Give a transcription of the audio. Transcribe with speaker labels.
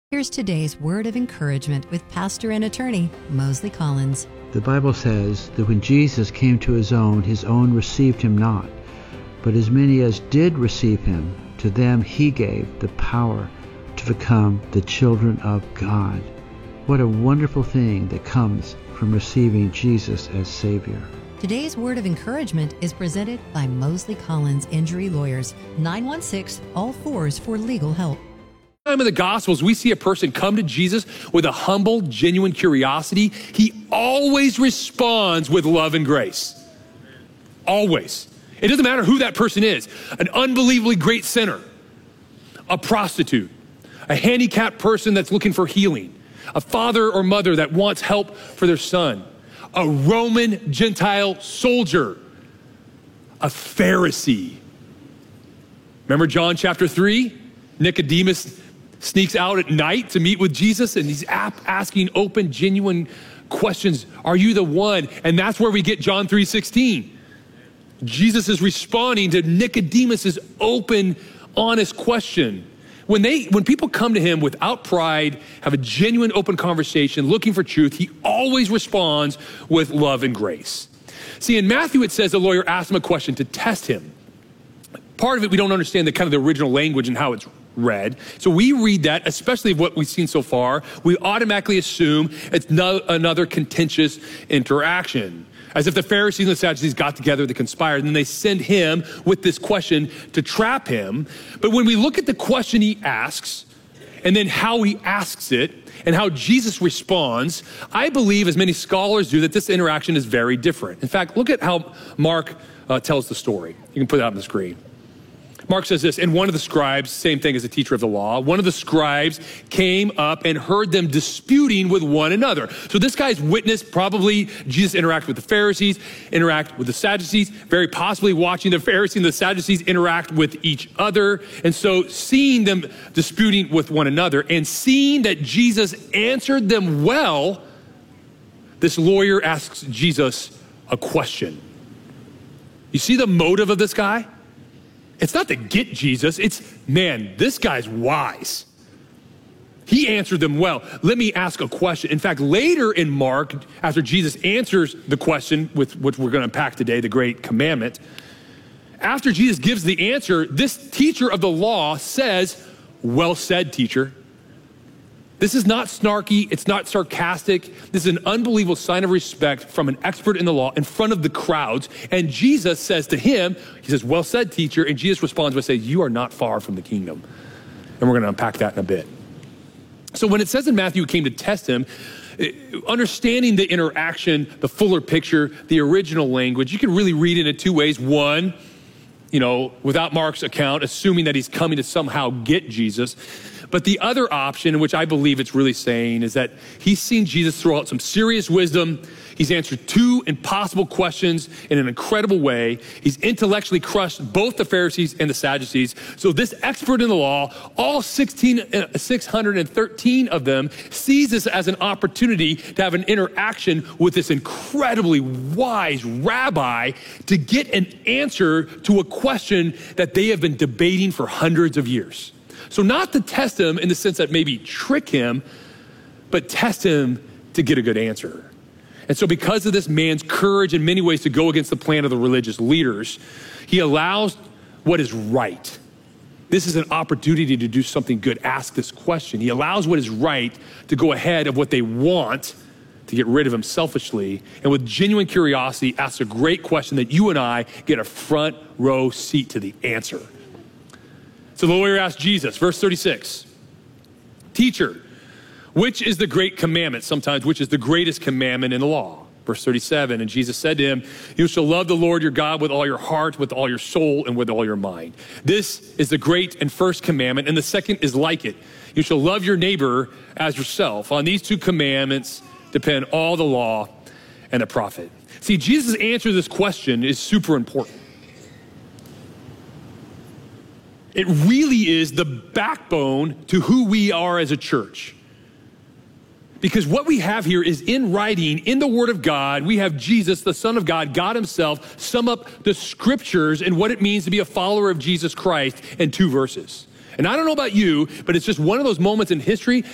Speaker 1: Here's today's word of encouragement with pastor and attorney Mosley Collins.
Speaker 2: The Bible says that when Jesus came to his own received him not. But as many as did receive him, to them he gave the power to become the children of God. What a wonderful thing that comes from receiving Jesus as Savior.
Speaker 1: Today's word of encouragement is presented by Mosley Collins Injury Lawyers, 916-ALL-4s for legal help.
Speaker 3: In the Gospels, we see a person come to Jesus with a humble, genuine curiosity. He always responds with love and grace. Always. It doesn't matter who that person is. An unbelievably great sinner, a prostitute, a handicapped person that's looking for healing, a father or mother that wants help for their son, a Roman Gentile soldier, a Pharisee. Remember John chapter 3? Nicodemus sneaks out at night to meet with Jesus, and he's asking open, genuine questions. Are you the one? And that's where we get John 3:16. Jesus is responding to Nicodemus's open, honest question. When people come to him without pride, have a genuine, open conversation, looking for truth, he always responds with love and grace. See, in Matthew, it says the lawyer asked him a question to test him. Part of it, we don't understand the original language and how it's read. So we read that, especially what we've seen so far, we automatically assume it's another contentious interaction. As if the Pharisees and the Sadducees got together, they conspired, and then they send him with this question to trap him. But when we look at the question he asks, and then how he asks it, and how Jesus responds, I believe, as many scholars do, that this interaction is very different. In fact, look at how Mark tells the story. You can put it out on the screen. Mark says this, and one of the scribes, same thing as a teacher of the law, one of the scribes came up and heard them disputing with one another. So this guy's witnessed probably Jesus interact with the Pharisees, interact with the Sadducees, very possibly watching the Pharisees and the Sadducees interact with each other. And so seeing them disputing with one another and seeing that Jesus answered them well, this lawyer asks Jesus a question. You see the motive of this guy? It's not to get Jesus, it's, man, this guy's wise. He answered them well. Let me ask a question. In fact, later in Mark, after Jesus answers the question, with which we're going to unpack today, the great commandment, after Jesus gives the answer, this teacher of the law says, well said, teacher. This is not snarky, it's not sarcastic. This is an unbelievable sign of respect from an expert in the law in front of the crowds. And Jesus says to him, he says, well said, teacher. And Jesus responds by saying, you are not far from the kingdom. And we're going to unpack that in a bit. So when it says in Matthew, he came to test him, understanding the interaction, the fuller picture, the original language, you can really read it in two ways. One, without Mark's account, assuming that he's coming to somehow get Jesus. But the other option, which I believe it's really saying, is that he's seen Jesus throw out some serious wisdom. He's answered two impossible questions in an incredible way. He's intellectually crushed both the Pharisees and the Sadducees. So this expert in the law, all 613 of them, sees this as an opportunity to have an interaction with this incredibly wise rabbi to get an answer to a question that they have been debating for hundreds of years. So not to test him in the sense that maybe trick him, but test him to get a good answer. And so because of this man's courage in many ways to go against the plan of the religious leaders, he allows what is right. This is an opportunity to do something good. Ask this question. He allows what is right to go ahead of what they want to get rid of him selfishly. And with genuine curiosity, asks a great question that you and I get a front row seat to the answer. So the lawyer asked Jesus, verse 36, teacher, which is the great commandment? Sometimes, which is the greatest commandment in the law? Verse 37, and Jesus said to him, you shall love the Lord your God with all your heart, with all your soul, and with all your mind. This is the great and first commandment, and the second is like it. You shall love your neighbor as yourself. On these two commandments depend all the law and the prophet. See, Jesus' answer to this question is super important. It really is the backbone to who we are as a church. Because what we have here is in writing, in the Word of God, we have Jesus, the Son of God, God himself, sum up the scriptures and what it means to be a follower of Jesus Christ in 2 verses. And I don't know about you, but it's just one of those moments in history